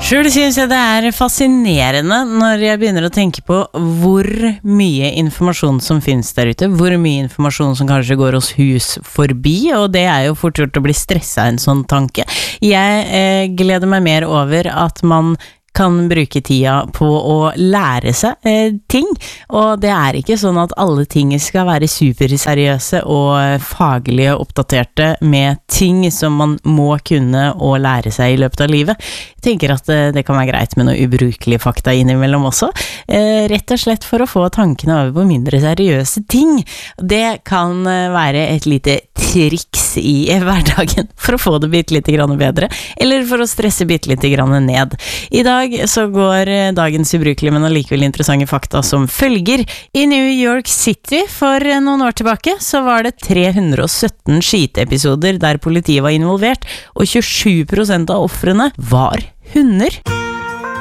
Selv synes jeg det fascinerende når jeg begynner å tenke på hvor mye informasjon som finnes der ute, hvor mye informasjon som kanskje går oss hus forbi, og det jo fort gjort å bli stresset av en sånn tanke. Jeg gleder meg mer over at man kan bruke tida på å lære seg ting, og det ikke sånn at alle ting skal være superseriøse og faglige og oppdaterte med ting som man må kunne og lære seg i løpet av livet. Jeg tenker at det kan være greit med noe ubrukelige fakta innimellom også, rett og slett for å få tankene over på mindre seriøse ting. Det kan være et lite triks i hverdagen for å få det bitte litt bedre, eller for å stresse bitte litt ned. I dag så går dagens ubrukelige, men allikevel interessante fakta som følger. I New York City for noen år tilbake så var det 317 skyteepisoder der politiet var involvert, og 27% av offrene var hunder.